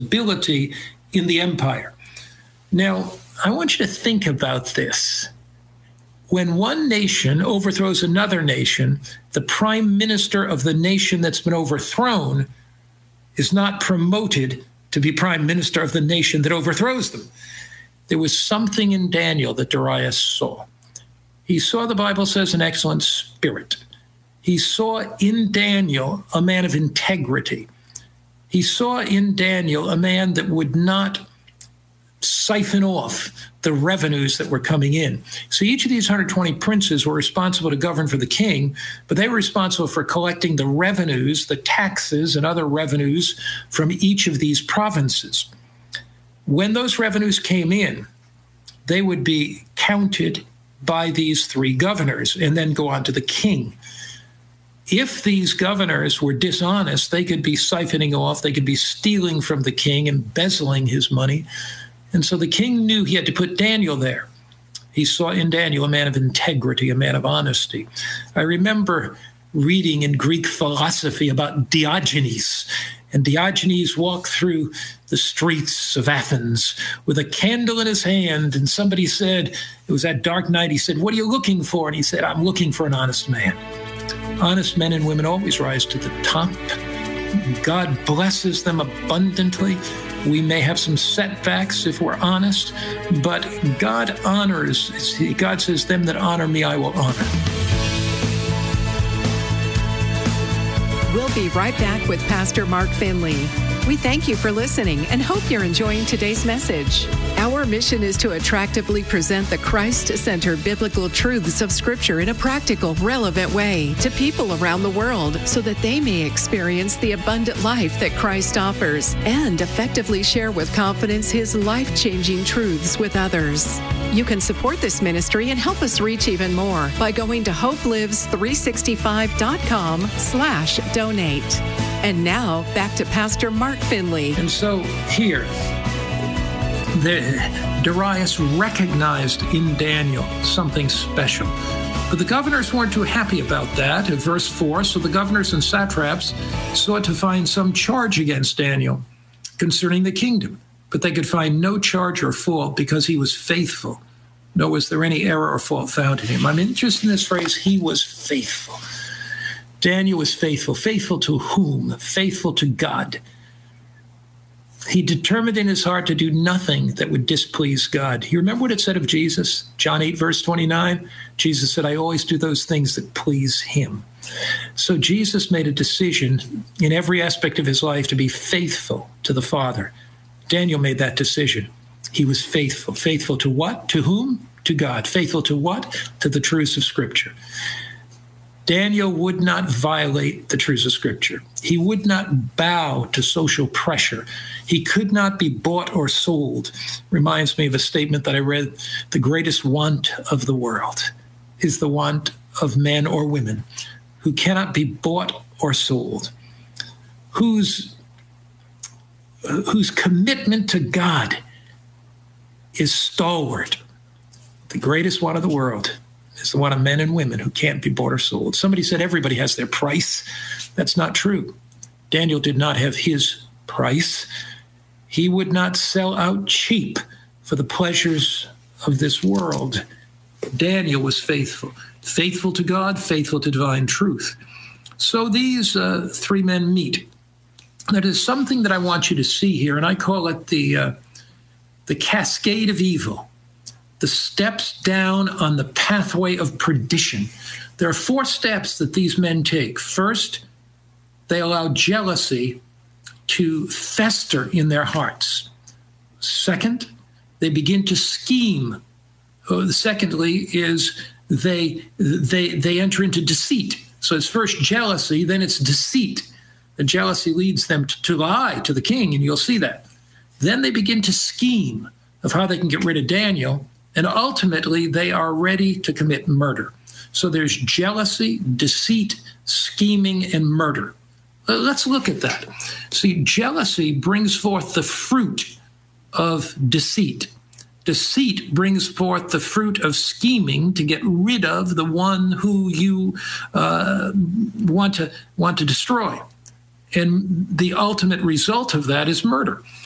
ability in the empire. Now, I want you to think about this. When one nation overthrows another nation, the prime minister of the nation that's been overthrown is not promoted to be prime minister of the nation that overthrows them. There was something in Daniel that Darius saw. He saw, the Bible says, an excellent spirit. He saw in Daniel a man of integrity. He saw in Daniel a man that would not siphon off the revenues that were coming in. So each of these 120 princes were responsible to govern for the king, but they were responsible for collecting the revenues, the taxes, and other revenues from each of these provinces. When those revenues came in, they would be counted by these three governors and then go on to the king. If these governors were dishonest, they could be siphoning off, they could be stealing from the king, embezzling his money. And so the king knew he had to put Daniel there. He saw in Daniel a man of integrity, a man of honesty. I remember reading in Greek philosophy about Diogenes. And Diogenes walked through the streets of Athens with a candle in his hand. And somebody said, it was that dark night, he said, "What are you looking for?" And he said, "I'm looking for an honest man." Honest men and women always rise to the top. God blesses them abundantly. We may have some setbacks if we're honest, but God honors. God says, "Them that honor me, I will honor." We'll be right back with Pastor Mark Finley. We thank you for listening and hope you're enjoying today's message. Our mission is to attractively present the Christ-centered biblical truths of Scripture in a practical, relevant way to people around the world so that they may experience the abundant life that Christ offers and effectively share with confidence His life-changing truths with others. You can support this ministry and help us reach even more by going to hopelives365.com/donate. And now, back to Pastor Mark Finley. And so here, Darius recognized in Daniel something special. But the governors weren't too happy about that. At verse 4, so the governors and satraps sought to find some charge against Daniel concerning the kingdom. But they could find no charge or fault because he was faithful. Nor was there any error or fault found in him. I'm interested in this phrase, he was faithful. Daniel was faithful. Faithful to whom? Faithful to God. He determined in his heart to do nothing that would displease God. You remember what it said of Jesus? John 8, verse 29? Jesus said, "I always do those things that please him." So Jesus made a decision in every aspect of his life to be faithful to the Father. Daniel made that decision. He was faithful. Faithful to what? To whom? To God. Faithful to what? To the truths of Scripture. Daniel would not violate the truths of Scripture. He would not bow to social pressure. He could not be bought or sold. Reminds me of a statement that I read, the greatest want of the world is the want of men or women who cannot be bought or sold, whose commitment to God is stalwart. The greatest want of the world is the one of men and women who can't be bought or sold. Somebody said everybody has their price. That's not true. Daniel did not have his price. He would not sell out cheap for the pleasures of this world. Daniel was faithful. Faithful to God, faithful to divine truth. So these three men meet. There is something that I want you to see here, and I call it the cascade of evil. The steps down on the pathway of perdition. There are 4 steps that these men take. First, they allow jealousy to fester in their hearts. Second, they begin to scheme. Secondly, is they enter into deceit. So it's first jealousy, then it's deceit. The jealousy leads them to lie to the king, and you'll see that. Then they begin to scheme of how they can get rid of Daniel. And ultimately, they are ready to commit murder. So there's jealousy, deceit, scheming, and murder. Let's look at that. See, jealousy brings forth the fruit of deceit. Deceit brings forth the fruit of scheming to get rid of the one who you want to destroy. And the ultimate result of that is murder.